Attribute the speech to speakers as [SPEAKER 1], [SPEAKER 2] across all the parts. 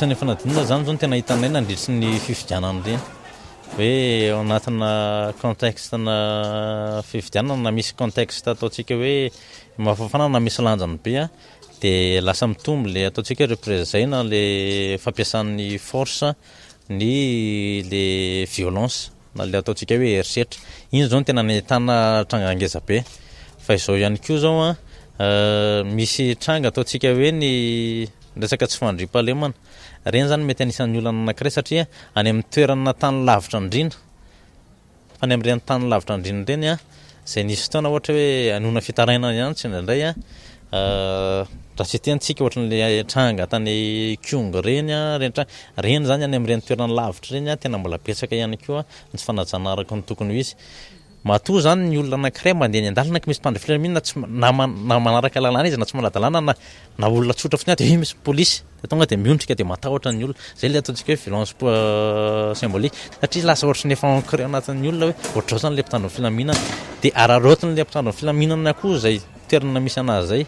[SPEAKER 1] isan'ny fanadinana zany zao tena hitanay nandritry ny fifidianana reny hoe ao anatina contextena fifidianana na misy contexte ataontsika hoe mafafana na misy lanjany be a dia lasa mitombo le ataontsika représena le fampiasan'ny force ny le violence na le ataontsika hoe herisetra iny zao tena nahitana tranga ngeza be fa izao ihany koa zao a misy tranga ataontsika hoe ny resaka tsy fandriam-pahalemana reny zany mety anisan'ny olana anankiray satria any amin'ny toerana tany lavitra indrindra fa ny amin'ireny tany lavitra indrindra reny a izay nisy fotoana ohatra hoe anona fitarainana ihany tsy indraindray a raha tsy tiantsika ohatran'le tranga tany Kyong reny a reny zany any amin'ireny toerana lavitra reny a tena mbola betsaka ihany koa ny tsy fanajana araka ny tokony ho izy matoa zany ny olona anankiray mandeha ny andalana ka misy mpandry filaminana tsy na manaraka lalàna izy na tsy maladalàna na olona tsotra fotsiny dia misy polisy dia tonga dia miondrika dia matahotra ny olona zay le ataontsika hoe violence symbolique satria lasa ohatry ny efa ancré anatin'ny olona hoe ohatrao zany le mpitandro ny filaminana dia araraotiny le mpitandro ny filaminana koa zay toerana misy anazy zay.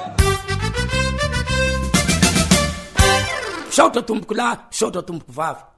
[SPEAKER 2] Saotra tomboko lahy, saotra tomboko vavy.